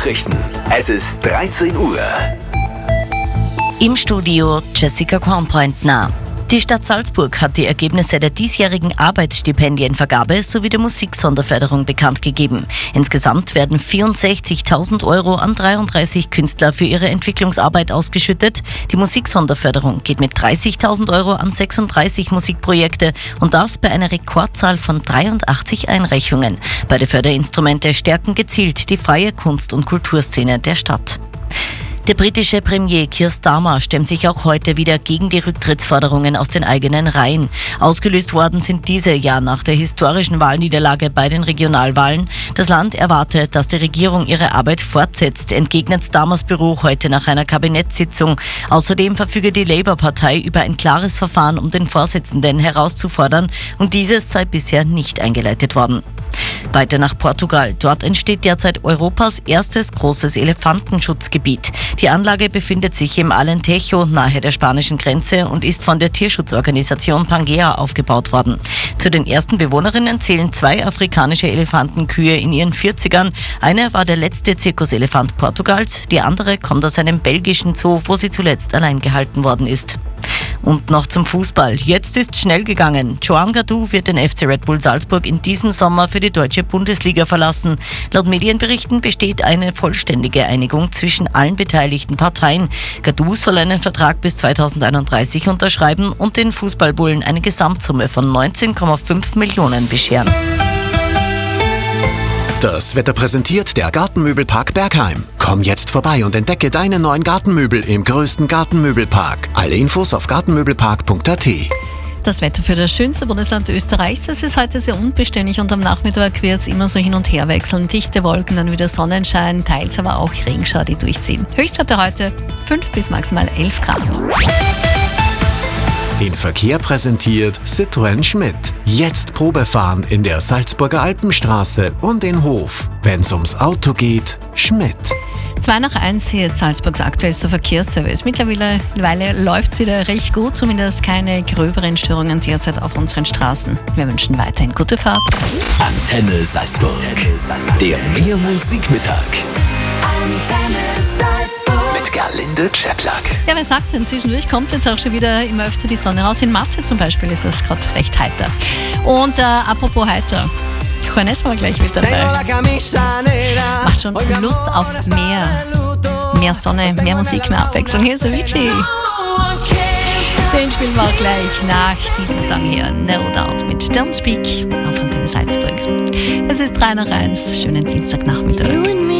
Nachrichten. Es ist 13 Uhr. Im Studio Jessica Kornpointner. Die Stadt Salzburg hat die Ergebnisse der diesjährigen Arbeitsstipendienvergabe sowie der Musiksonderförderung bekannt gegeben. Insgesamt werden 64.000 Euro an 33 Künstler für ihre Entwicklungsarbeit ausgeschüttet. Die Musiksonderförderung geht mit 30.000 Euro an 36 Musikprojekte und das bei einer Rekordzahl von 83 Einreichungen. Beide Förderinstrumente stärken gezielt die freie Kunst- und Kulturszene der Stadt. Der britische Premier Keir Starmer stemmt sich auch heute wieder gegen die Rücktrittsforderungen aus den eigenen Reihen. Ausgelöst worden sind diese ja nach der historischen Wahlniederlage bei den Regionalwahlen. Das Land erwartet, dass die Regierung ihre Arbeit fortsetzt, entgegnet Starmers Büro heute nach einer Kabinettssitzung. Außerdem verfüge die Labour-Partei über ein klares Verfahren, um den Vorsitzenden herauszufordern, und dieses sei bisher nicht eingeleitet worden. Weiter nach Portugal. Dort entsteht derzeit Europas erstes großes Elefantenschutzgebiet. Die Anlage befindet sich im Alentejo nahe der spanischen Grenze und ist von der Tierschutzorganisation Pangea aufgebaut worden. Zu den ersten Bewohnerinnen zählen 2 afrikanische Elefantenkühe in ihren 40ern. Eine war der letzte Zirkuselefant Portugals, die andere kommt aus einem belgischen Zoo, wo sie zuletzt allein gehalten worden ist. Und noch zum Fußball. Jetzt ist schnell gegangen. Joan Gadu wird den FC Red Bull Salzburg in diesem Sommer für die deutsche Bundesliga verlassen. Laut Medienberichten besteht eine vollständige Einigung zwischen allen beteiligten Parteien. Gadu soll einen Vertrag bis 2031 unterschreiben und den Fußballbullen eine Gesamtsumme von 19,5 Millionen bescheren. Das Wetter präsentiert der Gartenmöbelpark Bergheim. Komm jetzt vorbei und entdecke deine neuen Gartenmöbel im größten Gartenmöbelpark. Alle Infos auf gartenmöbelpark.at. Das Wetter für das schönste Bundesland Österreichs. Es ist heute sehr unbeständig und am Nachmittag wird es immer so hin und her wechseln. Dichte Wolken, dann wieder Sonnenschein, teils aber auch Regenschauer, die durchziehen. Höchstwerte heute 5 bis maximal 11 Grad. Den Verkehr präsentiert Citroën Schmidt. Jetzt Probefahren in der Salzburger Alpenstraße und in Hof. Wenn's ums Auto geht, Schmidt. 2:01, hier ist Salzburgs aktuellster Verkehrsservice. Mittlerweile läuft es wieder recht gut, zumindest keine gröberen Störungen derzeit auf unseren Straßen. Wir wünschen weiterhin gute Fahrt. Antenne Salzburg. Der Mehr-Musik-Mittag. Antenne Salzburg. Mit Gerlinde Czeplak. Ja, wer sagt denn, zwischendurch kommt jetzt auch schon wieder immer öfter die Sonne raus. In Matze zum Beispiel ist das gerade recht heiter. Und apropos heiter, Johannes war gleich mit dabei. Macht schon Lust auf mehr Sonne, mehr Musik, mehr Abwechslung. Hier ist Avicii. Den spielen wir auch gleich nach diesem Song hier, No Doubt mit Don't Speak auf Antenne Salzburg. Es ist 3:01, schönen Dienstagnachmittag.